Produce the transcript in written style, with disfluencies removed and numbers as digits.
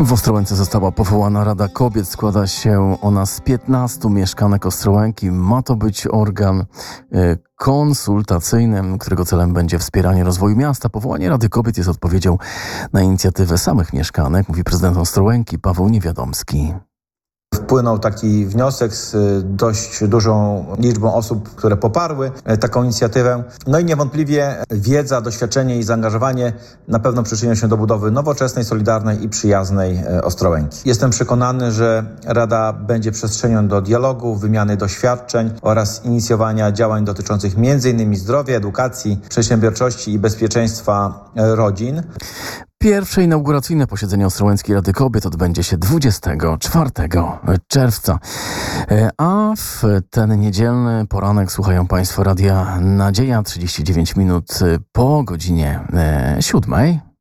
W Ostrołęce została powołana Rada Kobiet. Składa się ona z 15 mieszkanek Ostrołęki. Ma to być organ konsultacyjny, którego celem będzie wspieranie rozwoju miasta. Powołanie Rady Kobiet jest odpowiedzią na inicjatywę samych mieszkanek, mówi prezydent Ostrołęki Paweł Niewiadomski. Wpłynął taki wniosek z dość dużą liczbą osób, które poparły taką inicjatywę. No i niewątpliwie wiedza, doświadczenie i zaangażowanie na pewno przyczynią się do budowy nowoczesnej, solidarnej i przyjaznej Ostrołęki. Jestem przekonany, że Rada będzie przestrzenią do dialogu, wymiany doświadczeń oraz inicjowania działań dotyczących m.in. zdrowia, edukacji, przedsiębiorczości i bezpieczeństwa rodzin. Pierwsze inauguracyjne posiedzenie Ostrołęckiej Rady Kobiet odbędzie się 24 czerwca. A w ten niedzielny poranek słuchają Państwo Radia Nadzieja, 39 minut po godzinie 7.